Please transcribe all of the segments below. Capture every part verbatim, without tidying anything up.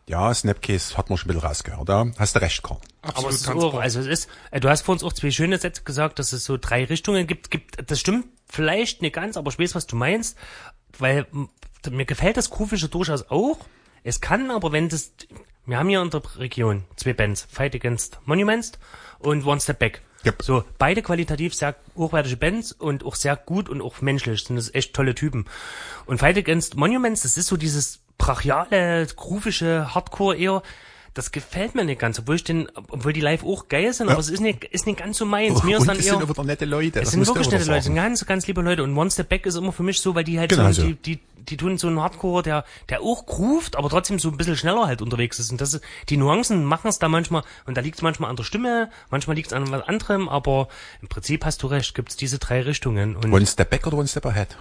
Ja, Snapcase hat man schon ein bisschen rausgehört, da hast du recht, Karl. Absolut aber es ist tanzbar. auch, also es ist, äh, du hast vor uns auch zwei schöne Sätze gesagt, dass es so drei Richtungen gibt, gibt, das stimmt vielleicht nicht ganz, aber ich weiß, was du meinst, weil m, mir gefällt das Groovische durchaus auch. Es kann aber, wenn das, wir haben hier in der Region zwei Bands, Fight Against Monuments und One Step Back. Yep. So, beide qualitativ sehr hochwertige Bands und auch sehr gut und auch menschlich, sind das echt tolle Typen. Und Fight Against Monuments, das ist so dieses brachiale, groovische Hardcore eher, das gefällt mir nicht ganz, obwohl ich den, obwohl die live auch geil sind, ja. aber es ist nicht, ist nicht ganz so meins. Oh, Mir ist und dann es eher, sind aber doch nette Leute. es sind wirklich nette Leute, sind ganz, ganz liebe Leute. Und One Step Back ist immer für mich so, weil die halt genau so, so. die, die, die tun so einen Hardcore, der, der auch groovt, aber trotzdem so ein bisschen schneller halt unterwegs ist. Und das ist, die Nuancen machen es da manchmal, und da liegt es manchmal an der Stimme, manchmal liegt es an was anderem, aber im Prinzip hast du recht, gibt's diese drei Richtungen. Und One Step Back oder One Step Ahead?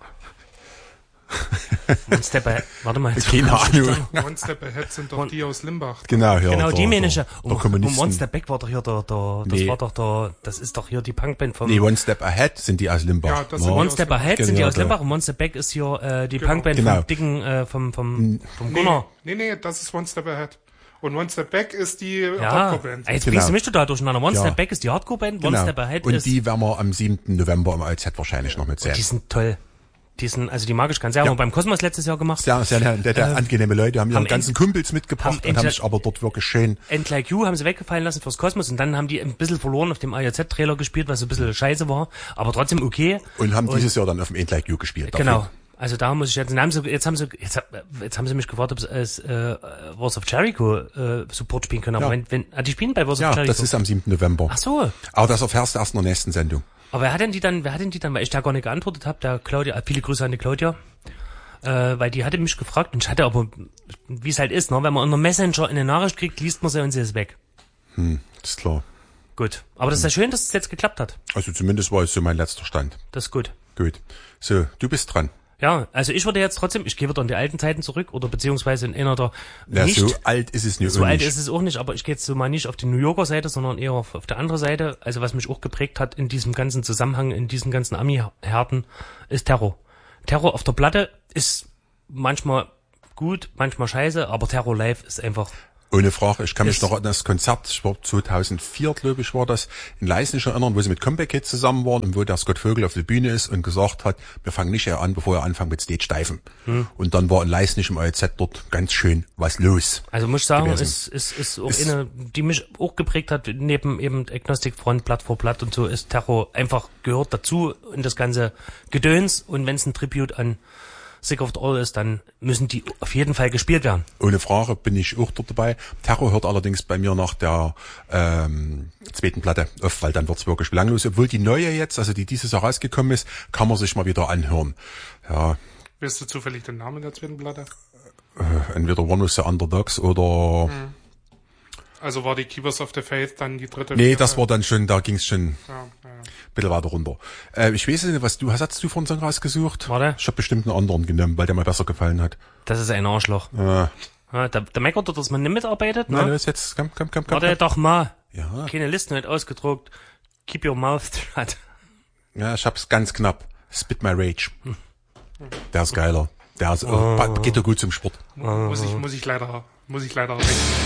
One Step Ahead, warte mal. Jetzt Keine Ahnung. One Step Ahead sind doch die aus Limbach. Genau, ja. Genau, der, die meine ich ja. der, Um, der um Kommunisten. One Step Back war doch hier der, der das Nee. war doch der, das ist doch hier die Punkband vom... Nee, One Step Ahead sind die aus Limbach. Ja, das No. sind die One aus Step Limbach. Ahead sind die Genau, aus da. Limbach und One Step Back ist hier äh, die Genau. Punkband Genau. vom Dicken, äh, vom, vom, vom Gunnar. Nee, nee, das ist One Step Ahead. Und One Step Back ist die Ja, Hardcore-Band. jetzt Genau. bringst du mich total durcheinander. One Ja. Step Back ist die Hardcore-Band, One Genau. Step Ahead Und ist... die werden wir am siebten November im O Z wahrscheinlich noch mit sehen. die sind toll. Die sind, also die mag ich ganz sehr. Ja. Haben wir beim Kosmos letztes Jahr gemacht. Sehr, sehr nette, äh, angenehme Leute, haben ihre haben ganzen ent- Kumpels mitgebracht haben und haben ent- sich aber dort wirklich schön... End Like You haben sie weggefallen lassen fürs Kosmos und dann haben die ein bisschen verloren auf dem A J Z-Trailer gespielt, was so ein bisschen scheiße war, aber trotzdem okay. Und haben dieses Jahr dann auf dem End Like You gespielt. Genau. Dafür. Also da muss ich jetzt, dann haben sie, jetzt haben sie, jetzt, hab- jetzt haben sie mich gefragt, ob sie als äh, Wars of Jericho äh, Support spielen können. Aber Ja. wenn, wenn, ah, die spielen bei Wars Ja, of Jericho. das ist am siebten November. Ach so. Aber das erfährst du erst in der nächsten Sendung. Aber wer hat denn die dann, wer hat denn die dann, weil ich da gar nicht geantwortet habe, der Claudia, äh, viele Grüße an die Claudia, äh, weil die hatte mich gefragt und ich hatte aber, wie es halt ist, ne, wenn man unter Messenger eine Nachricht kriegt, liest man sie und sie ist weg. Hm, das ist klar. Gut. Aber das ist ja schön, dass es jetzt geklappt hat. Also zumindest war es so mein letzter Stand. Das ist gut. Gut. So, du bist dran. Ja, also ich würde jetzt trotzdem, ich gehe wieder in die alten Zeiten zurück oder beziehungsweise in einer der Ja, nicht, so alt ist es nicht. so alt nicht. ist es auch nicht, aber ich gehe jetzt so mal nicht auf die New Yorker Seite, sondern eher auf, auf der anderen Seite. Also was mich auch geprägt hat in diesem ganzen Zusammenhang, in diesen ganzen Ami-Härten, ist Terror. Terror auf der Platte ist manchmal gut, manchmal scheiße, aber Terror live ist einfach... Ohne Frage. Ich kann mich Ist- noch an das Konzert, ich war zweitausendvier, glaube ich, war das, in Leisnig erinnern, wo sie mit Comeback Kids zusammen waren und wo der Scott Vogel auf der Bühne ist und gesagt hat, wir fangen nicht eher an, bevor wir anfangen mit Stage Diven. Hm. Und dann war in Leisnig im O Z dort ganz schön was los. Also muss ich sagen, gewesen. ist, ist, ist auch Ist- eine, die mich auch geprägt hat, neben eben Agnostic Front, Blatt vor Blatt und so, ist Terror einfach gehört dazu in das ganze Gedöns. Und wenn es ein Tribute an Sick of It All ist, dann müssen die auf jeden Fall gespielt werden. Ohne Frage bin ich auch dort dabei. Terror hört allerdings bei mir nach der ähm, zweiten Platte auf, weil dann wird's wirklich belanglos. Obwohl die neue jetzt, also die dieses Jahr rausgekommen ist, kann man sich mal wieder anhören. Ja, Weißt du zufällig den Namen der zweiten Platte? äh, entweder One of the Underdogs oder... Hm. Also war die Keepers of the Faith dann die dritte? Nee, das war dann schon, da ging's schon Ja, ja. ein bisschen weiter runter. Äh, ich weiß nicht, was du, was hast du von Song rausgesucht? Warte. Ich habe bestimmt einen anderen genommen, weil der mir besser gefallen hat. Das ist ein Arschloch. Äh, Ja, der, der meckert, dass man nicht mitarbeitet, nein, ne? das ist jetzt, komm, komm, komm, komm. Warte komm. doch mal. Ja, Keine Liste nicht ausgedruckt. Keep your mouth shut. ja, ich hab's ganz knapp. Spit My Rage. Der ist geiler. Der ist, oh. geht doch gut zum Sport. Muss ich, muss ich leider, muss ich leider weg.